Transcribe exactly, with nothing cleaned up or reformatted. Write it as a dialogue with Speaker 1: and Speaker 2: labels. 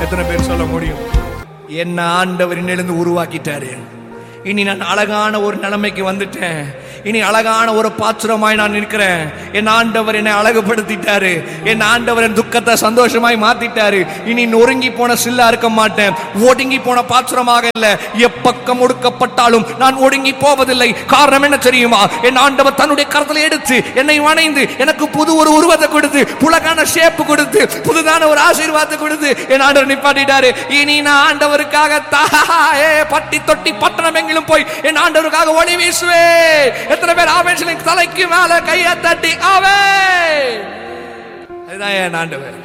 Speaker 1: எத்தனை பேர் சொல்ல முடியும்? என்ன ஆண்டவர் என்னிலிருந்து உருவாக்கிட்டாரு. இனி நான் அழகான ஒரு நிலைமைக்கு வந்துட்டேன். இனி அழகான ஒரு பாத்திரமாய் நான் இருக்கிறேன். என் ஆண்டவர் என்னை அழகுபடுத்திட்டாரு. என் ஆண்டவர் என் துக்கத்தை சந்தோஷமாய் மாத்திட்டாரு. இனி நொறுங்கி போன சில்லா இருக்க மாட்டேன். ஒடுங்கி போன பாத்திரமாக இல்ல. எப்பக்கம் ஒடுக்கப்பட்டாலும் நான் ஒடுங்கி போவதில்லை. காரணம் என்ன தெரியுமா? என் ஆண்டவர் தன்னுடைய கரத்தில் எடுத்து என்னை வணைந்து எனக்கு புது ஒரு உருவத்தை கொடுத்து, புலகான ஷேப் கொடுத்து, புதுதான ஒரு ஆசீர்வாதத்தை கொடுத்து என் ஆண்டவர் நிப்பாட்டிட்டாரு. இனி நான் ஆண்டவருக்காக தாயே பட்டி தொட்டி பட்டணம் எங்கிலும் போய் என் ஆண்டவருக்காக ஒளி வீசுவே. எத்தனை பேர் ஆமென்? தலைக்கு மேல கையை தட்டி ஆமென். அதுதான் என் ஆண்டவர்.